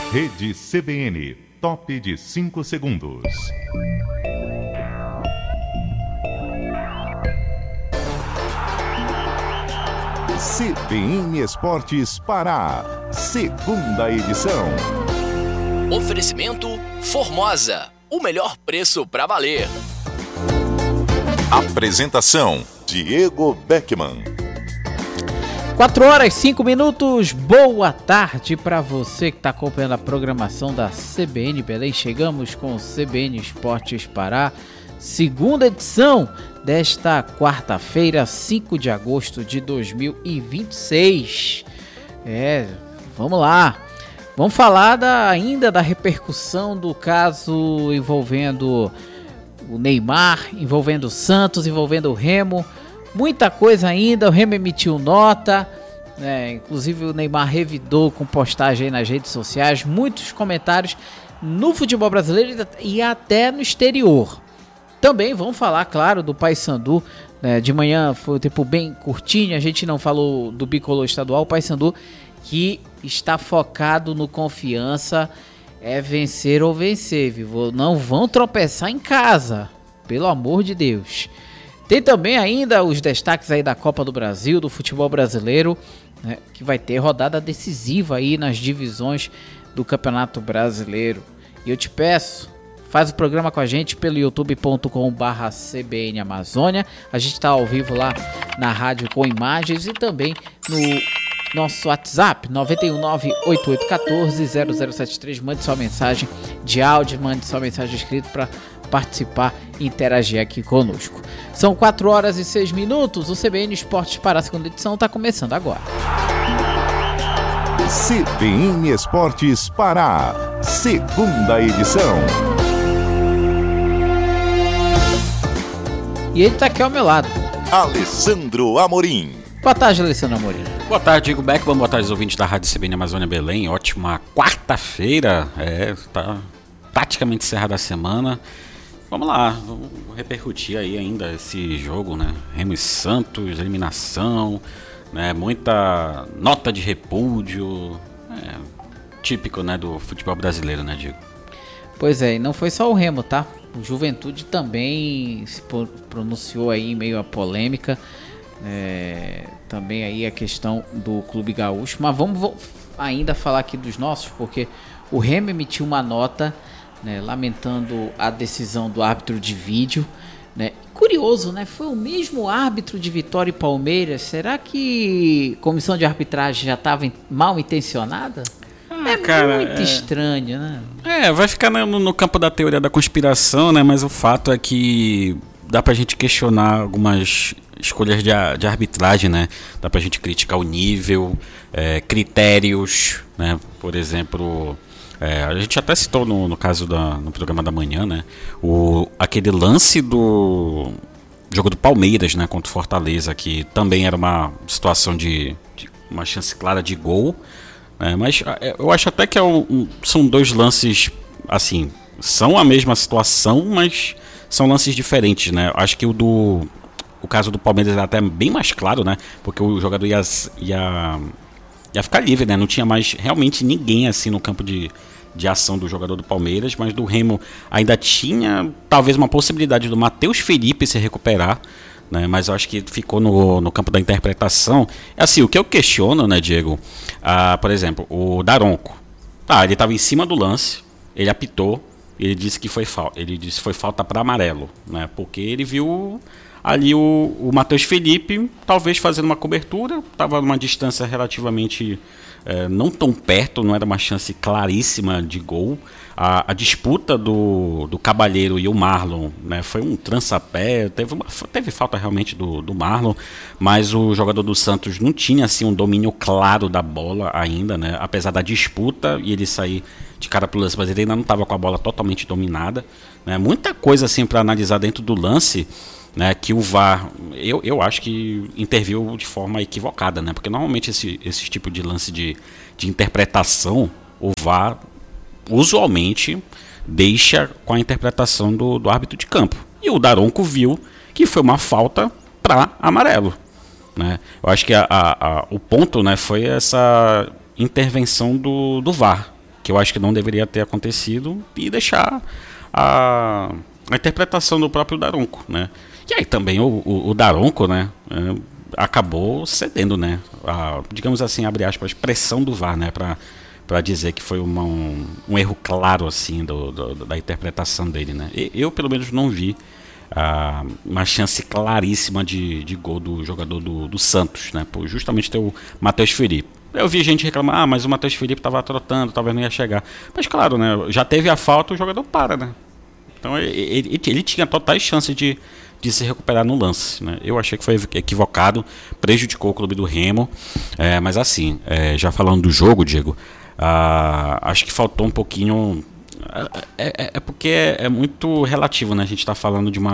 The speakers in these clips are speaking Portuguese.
Rede CBN, top de 5 segundos. CBN Esportes Pará, segunda edição. Oferecimento Formosa, o melhor preço para valer. Apresentação, Diego Beckman. 4h05, boa tarde para você que está acompanhando a programação da CBN Belém. Chegamos com o CBN Esportes Pará, segunda edição desta quarta-feira, 5 de agosto de 2026. Vamos lá. Vamos falar ainda da repercussão do caso envolvendo o Neymar, envolvendo o Santos, envolvendo o Remo. Muita coisa ainda, o Remo emitiu nota, inclusive o Neymar revidou com postagem aí nas redes sociais, muitos comentários no futebol brasileiro e até no exterior. Também vamos falar, claro, do Paysandu, de manhã foi um tempo bem curtinho, a gente não falou do bicolor estadual, o Paysandu que está focado no Confiança, é vencer ou vencer, viu? Não vão tropeçar em casa, pelo amor de Deus. Tem também ainda os destaques aí da Copa do Brasil, do futebol brasileiro, que vai ter rodada decisiva aí nas divisões do Campeonato Brasileiro. E eu te peço, faz o programa com a gente pelo youtube.com/CBN Amazônia. A gente está ao vivo lá na rádio com imagens e também no nosso WhatsApp 91988140073. Mande sua mensagem de áudio, mande sua mensagem escrita para participar e interagir aqui conosco. São 4h06, o CBN Esportes Pará, segunda edição, está começando agora. CBN Esportes Pará, segunda edição. E ele está aqui ao meu lado, Alessandro Amorim. Boa tarde, Alessandro Amorim. Boa tarde, Diego Beckman. Boa tarde, ouvintes da Rádio CBN Amazônia Belém. Ótima quarta-feira. Tá praticamente encerrada a semana. Vamos lá, vamos repercutir aí ainda esse jogo, né? Remo e Santos, eliminação, né? Muita nota de repúdio. Típico, né, do futebol brasileiro, né, Diego? Pois é, e não foi só o Remo, tá? O Juventude também se pronunciou aí em meio à polêmica. Também aí a questão do Clube Gaúcho. Mas vamos ainda falar aqui dos nossos, porque o Remo emitiu uma nota, lamentando a decisão do árbitro de vídeo, Curioso, Foi o mesmo árbitro de Vitória e Palmeiras. Será que a comissão de arbitragem já estava mal intencionada? Muito estranho, né? Vai ficar no campo da teoria da conspiração, né? Mas o fato é que dá pra gente questionar algumas escolhas de arbitragem, né? Dá pra gente criticar o nível, critérios, né? Por exemplo, a gente até citou no caso no programa da manhã, né? Aquele lance do jogo do Palmeiras, né? Contra o Fortaleza, que também era uma situação de uma chance clara de gol, né? Mas eu acho até que são dois lances, assim, são a mesma situação, mas são lances diferentes, né? Acho que o caso do Palmeiras é até bem mais claro, né? Porque o jogador ia ficar livre, né? Não tinha mais realmente ninguém assim no campo de ação do jogador do Palmeiras, mas do Remo ainda tinha talvez uma possibilidade do Matheus Felipe se recuperar, né? Mas eu acho que ficou no campo da interpretação. Assim, o que eu questiono, né, Diego? Por exemplo, o Daronco. Ele estava em cima do lance, ele apitou, ele disse que foi falta. Ele disse que foi falta para amarelo, né? Porque ele viu ali o Matheus Felipe, talvez fazendo uma cobertura, estava numa distância relativamente não tão perto, não era uma chance claríssima de gol. A disputa do Cabalheiro e o Marlon, né, foi um trança-pé, teve falta realmente do Marlon, mas o jogador do Santos não tinha assim, um domínio claro da bola ainda, né, apesar da disputa e ele sair de cara pro lance, mas ele ainda não estava com a bola totalmente dominada, né, muita coisa assim para analisar dentro do lance, né, que o VAR, eu acho que interviu de forma equivocada, né, porque normalmente esse tipo de lance de interpretação, o VAR usualmente deixa com a interpretação do árbitro de campo. E o Daronco viu que foi uma falta para amarelo, né? Eu acho que o ponto, né, foi essa intervenção do VAR, que eu acho que não deveria ter acontecido, e deixar a interpretação do próprio Daronco, né? E aí também o Daronco, né, acabou cedendo, né, digamos assim, abre aspas, pressão do VAR, né, para dizer que foi um erro claro assim da interpretação dele, né? Eu pelo menos não vi uma chance claríssima de gol do jogador do Santos, né, por justamente ter o Matheus Felipe. Eu vi gente reclamar, mas o Matheus Felipe estava trotando, talvez não ia chegar. Mas claro, né, já teve a falta, o jogador para, né? Então ele tinha totais chances de se recuperar no lance, né? Eu achei que foi equivocado, prejudicou o clube do Remo, mas assim, já falando do jogo, Diego, acho que faltou um pouquinho, porque é muito relativo, né? A gente está falando de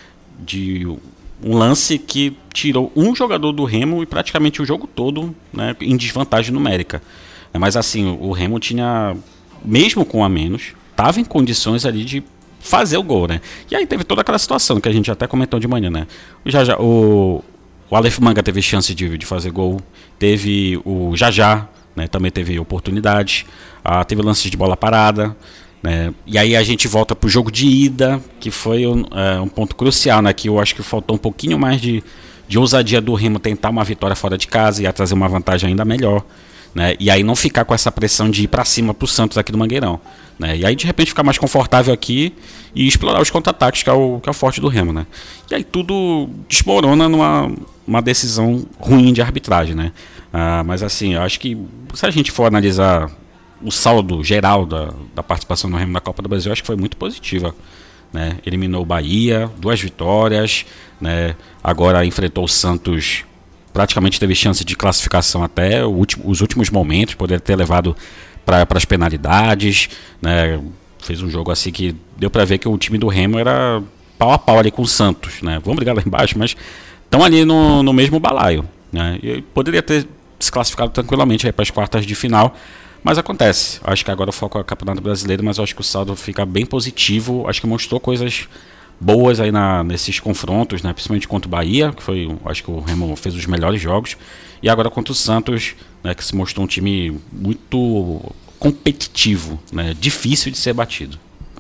um lance que tirou um jogador do Remo e praticamente o jogo todo, né, em desvantagem numérica. Mas assim, o Remo tinha, mesmo com a menos, estava em condições ali de fazer o gol, né? E aí teve toda aquela situação que a gente até comentou de manhã, né? O Aleph Manga teve chance de fazer gol, teve o Jajá, né, também teve oportunidade, teve lances de bola parada, né? E aí a gente volta pro jogo de ida, que foi um ponto crucial, né? Que eu acho que faltou um pouquinho mais de ousadia do Remo tentar uma vitória fora de casa e trazer uma vantagem ainda melhor, né? E aí não ficar com essa pressão de ir para cima pro Santos aqui do Mangueirão, né? E aí de repente ficar mais confortável aqui e explorar os contra-ataques, que é o forte do Remo, né? E aí tudo desmorona numa decisão ruim de arbitragem, né? Mas assim, eu acho que se a gente for analisar o saldo geral da participação do Remo na Copa do Brasil, eu acho que foi muito positiva, né? Eliminou o Bahia, 2 vitórias, né? Agora enfrentou o Santos, praticamente teve chance de classificação até os últimos momentos, poderia ter levado para as penalidades, né? Fez um jogo assim que deu para ver que o time do Remo era pau a pau ali com o Santos, né? Vamos brigar lá embaixo, mas estão ali no mesmo balaio, né? E poderia ter se classificado tranquilamente para as quartas de final, mas acontece. Acho que agora o foco é o Campeonato Brasileiro, mas eu acho que o saldo fica bem positivo. Acho que mostrou coisas boas aí nesses confrontos, né? Principalmente contra o Bahia, que foi, acho que o Remo fez os melhores jogos, e agora contra o Santos, né, que se mostrou um time muito competitivo, né? Difícil de ser batido.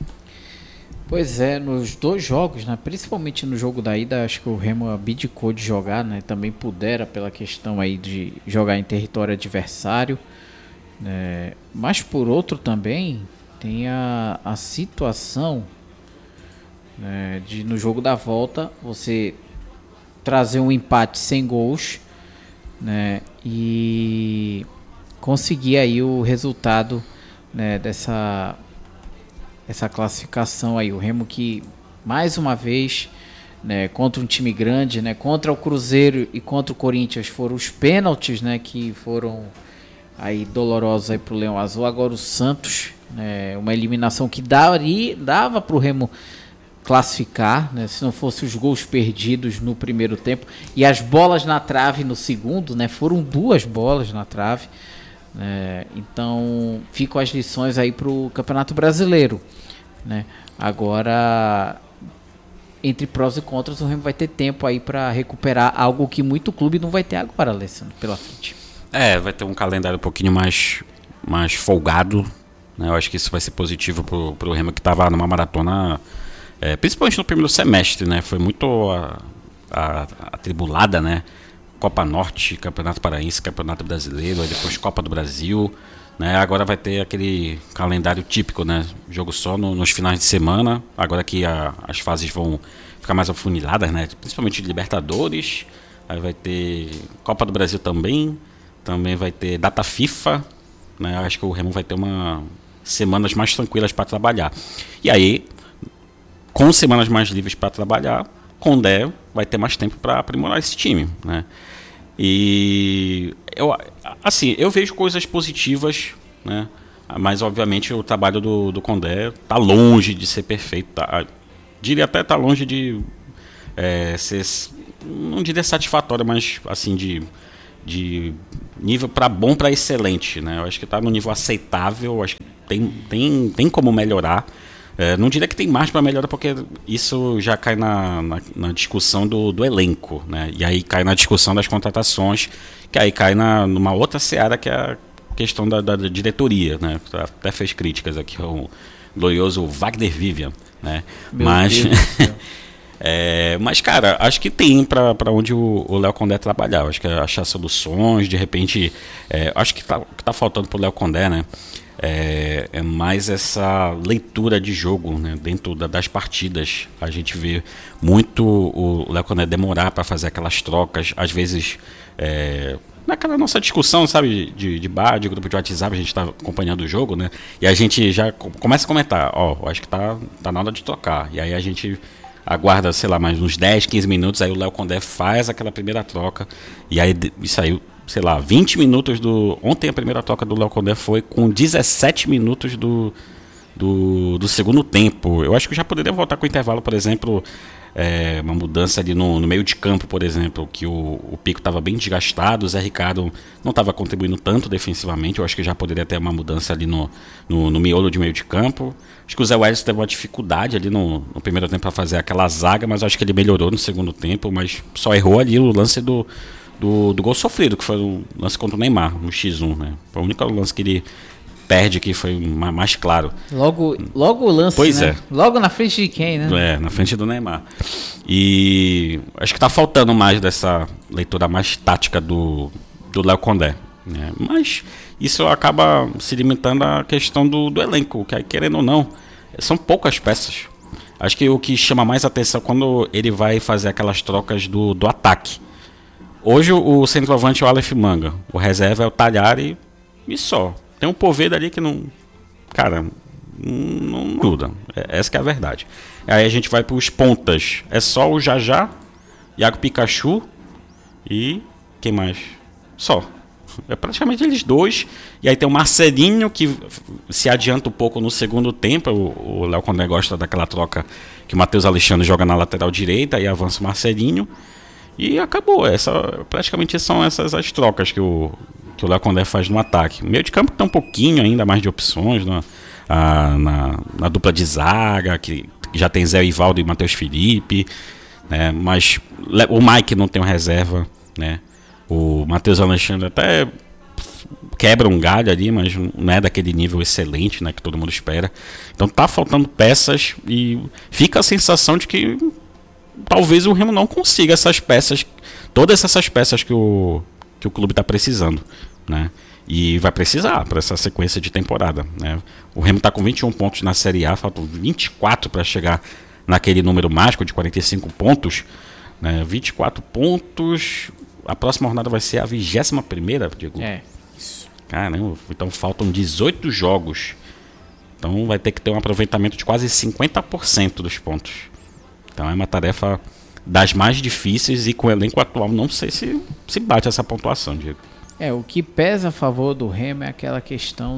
Pois é, nos 2 jogos, né, principalmente no jogo da ida, acho que o Remo abdicou de jogar, né, também pudera pela questão aí de jogar em território adversário, né, mas por outro também tem a situação, né, de no jogo da volta você trazer um empate sem gols, né, e conseguir aí o resultado, né, dessa classificação aí. O Remo que mais uma vez, né, contra um time grande, né, contra o Cruzeiro e contra o Corinthians foram os pênaltis, né, que foram aí dolorosos aí pro Leão Azul. Agora o Santos, né, uma eliminação que dava pro Remo classificar, né, se não fosse os gols perdidos no primeiro tempo e as bolas na trave no segundo, né, foram 2 bolas na trave. Então ficam as lições aí para o Campeonato Brasileiro, né? Agora, entre prós e contras, o Remo vai ter tempo aí para recuperar algo que muito clube não vai ter agora, Alessandro, pela frente. Vai ter um calendário um pouquinho mais folgado, né? Eu acho que isso vai ser positivo pro Remo, que estava numa maratona, principalmente no primeiro semestre, né? Foi muito atribulada, né? Copa Norte, Campeonato Paraense, Campeonato Brasileiro, aí depois Copa do Brasil, né? Agora vai ter aquele calendário típico, né? Jogo só nos finais de semana. Agora que as fases vão ficar mais afuniladas, né? Principalmente Libertadores. Aí vai ter Copa do Brasil também vai ter data FIFA, né? Acho que o Remo vai ter semanas mais tranquilas para trabalhar. E aí, com semanas mais livres para trabalhar, Condé vai ter mais tempo para aprimorar esse time, né? E eu vejo coisas positivas, né? Mas obviamente o trabalho do Condé tá longe de ser perfeito, diria até tá longe de ser, não diria satisfatório, mas assim de nível para bom para excelente, né? Eu acho que tá no nível aceitável, acho que tem como melhorar. Não diria que tem mais para melhorar, porque isso já cai na discussão do elenco, né? E aí cai na discussão das contratações, que aí cai numa outra seara, que é questão da diretoria, né? Até fez críticas aqui ao glorioso Wagner Vivian, né? Mas, cara, acho que tem para onde o Léo Condé trabalhar. Acho que é achar soluções, de repente. Acho que tá faltando pro Léo Condé, né? É mais essa leitura de jogo, né? Dentro das partidas. A gente vê muito o Léo Condé demorar para fazer aquelas trocas, às vezes. Naquela nossa discussão, sabe, de bar, de grupo de WhatsApp, a gente tá acompanhando o jogo, né? E a gente já começa a comentar, acho que tá na hora de trocar. E aí a gente aguarda, sei lá, mais uns 10, 15 minutos, aí o Léo Condé faz aquela primeira troca, e aí saiu, sei lá, 20 minutos Ontem a primeira troca do Léo Condé foi com 17 minutos do segundo tempo. Eu acho que já poderia voltar com o intervalo, por exemplo, uma mudança ali no meio de campo, por exemplo, que o Pico estava bem desgastado, o Zé Ricardo não estava contribuindo tanto defensivamente. Eu acho que já poderia ter uma mudança ali no miolo de meio de campo. Acho que o Zé Welles teve uma dificuldade ali no primeiro tempo para fazer aquela zaga, mas acho que ele melhorou no segundo tempo, mas só errou ali o lance do gol sofrido, que foi o lance contra o Neymar, no X1, né? Foi o único lance que ele perde, que foi mais claro. Logo o lance, pois né? Logo na frente de quem, né? Na frente do Neymar. E acho que tá faltando mais dessa leitura mais tática do Léo Condé, né? Mas isso acaba se limitando à questão do elenco, que querendo ou não, são poucas peças. Acho que o que chama mais atenção é quando ele vai fazer aquelas trocas do ataque. Hoje o centroavante é o Aleph Manga, o reserva é o Talhari e só. Tem um Poveda ali que não... Cara, não ajuda. Essa que é a verdade. Aí a gente vai para os pontas. É só o Jajá, Iago Pikachu e... Quem mais? Só. É praticamente eles dois. E aí tem o Marcelinho, que se adianta um pouco no segundo tempo. O Léo Condé gosta daquela troca que o Matheus Alexandre joga na lateral direita. Aí avança o Marcelinho. E acabou. Praticamente são essas as trocas que o Léo Condé faz no ataque. O meio de campo tem um pouquinho ainda mais de opções na dupla de zaga, que já tem Zé Ivaldo e Matheus Felipe, né? Mas o Mike não tem uma reserva, né? O Matheus Alexandre até quebra um galho ali, mas não é daquele nível excelente, né, que todo mundo espera. Então tá faltando peças e fica a sensação de que talvez o Remo não consiga essas peças, todas essas peças que o clube está precisando, né? E vai precisar para essa sequência de temporada, né? O Remo está com 21 pontos na Série A, faltam 24 para chegar naquele número mágico de 45 pontos, né? 24 pontos, a próxima jornada vai ser a 21ª, Diego. Isso. Caramba, então faltam 18 jogos, então vai ter que ter um aproveitamento de quase 50% dos pontos. Então é uma tarefa das mais difíceis e com o elenco atual não sei se bate essa pontuação, Diego. O que pesa a favor do Remo é aquela questão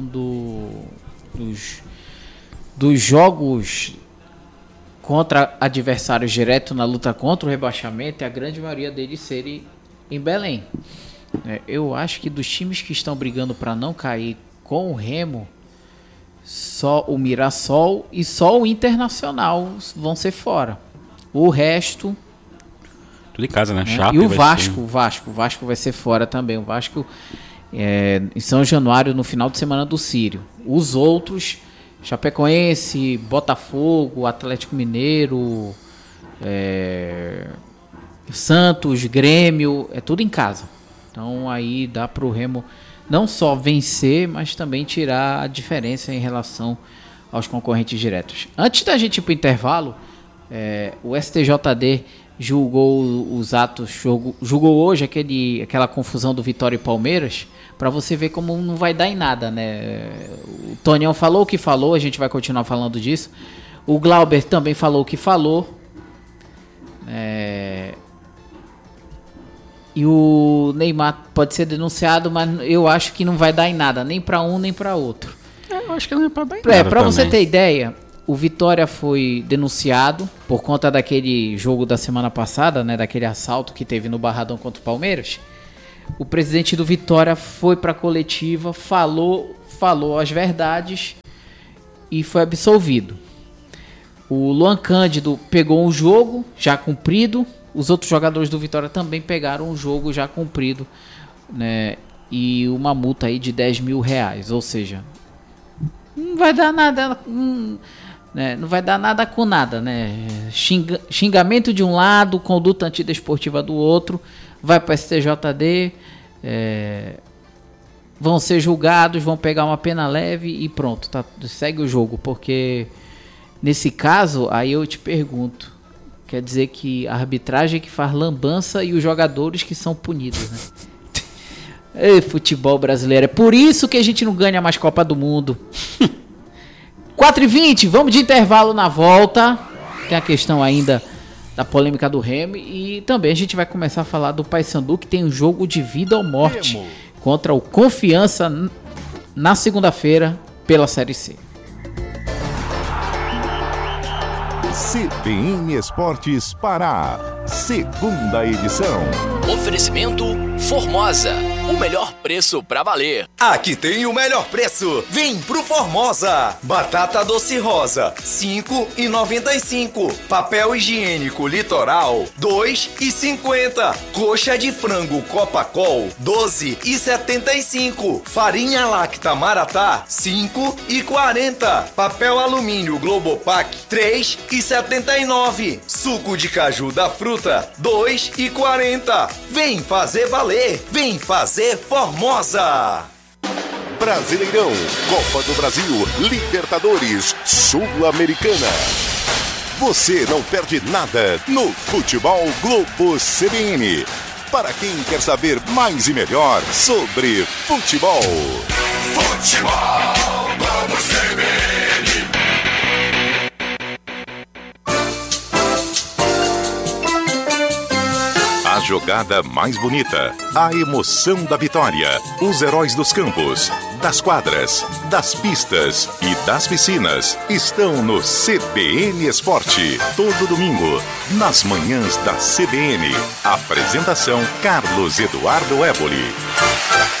dos jogos contra adversários diretos na luta contra o rebaixamento, e a grande maioria deles serem em Belém. Eu acho que dos times que estão brigando para não cair com o Remo, só o Mirassol e só o Internacional vão ser fora. O resto... Tudo em casa, né? E o Vasco vai ser fora também. O Vasco em São Januário, no final de semana do Sírio. Os outros, Chapecoense, Botafogo, Atlético Mineiro, Santos, Grêmio, é tudo em casa. Então aí dá pro Remo não só vencer, mas também tirar a diferença em relação aos concorrentes diretos. Antes da gente ir pro intervalo, o STJD julgou os atos, julgou hoje aquela confusão do Vitória e Palmeiras, para você ver como não vai dar em nada, né? O Tonião falou o que falou, a gente vai continuar falando disso. O Glauber também falou o que falou. E o Neymar pode ser denunciado, mas eu acho que não vai dar em nada, nem para um nem para outro. Eu acho que não é para dar em nada. Para você ter ideia, o Vitória foi denunciado por conta daquele jogo da semana passada, né, daquele assalto que teve no Barradão contra o Palmeiras. O presidente do Vitória foi para a coletiva, falou as verdades e foi absolvido. O Luan Cândido pegou um jogo já cumprido, os outros jogadores do Vitória também pegaram um jogo já cumprido, né, e uma multa aí de R$10.000, ou seja, não vai dar nada, né? Não vai dar nada com nada, né? Xingamento de um lado, conduta antidesportiva do outro, vai para STJD, vão ser julgados, vão pegar uma pena leve e pronto, tá, segue o jogo, porque nesse caso, aí eu te pergunto, quer dizer que a arbitragem é que faz lambança e os jogadores que são punidos, né? Ei, futebol brasileiro, é por isso que a gente não ganha mais Copa do Mundo. 4h20, vamos de intervalo na volta. Tem a questão ainda da polêmica do Remo e também a gente vai começar a falar do Paysandu, que tem um jogo de vida ou morte contra o Confiança na segunda-feira pela Série C. CBN Esportes Pará, segunda edição. Oferecimento Formosa, o melhor preço pra valer. Aqui tem o melhor preço. Vem pro Formosa. Batata doce rosa, R$ 5,95. Papel higiênico Litoral, R$ 2,50. Coxa de frango Copacol, R$ 12,75. Farinha Lacta Maratá, R$ 5,40. Papel alumínio Globopac, R$ 3,79. Suco de caju da fruta, R$ 2,40. Vem fazer valer, vem fazer Formosa. Brasileirão, Copa do Brasil, Libertadores, Sul-Americana. Você não perde nada no Futebol Globo CBN. Para quem quer saber mais e melhor sobre futebol. Futebol Globo CBN. A jogada mais bonita, a emoção da vitória, os heróis dos campos, das quadras, das pistas e das piscinas estão no CBN Esporte. Todo domingo, nas manhãs da CBN. Apresentação Carlos Eduardo Éboli.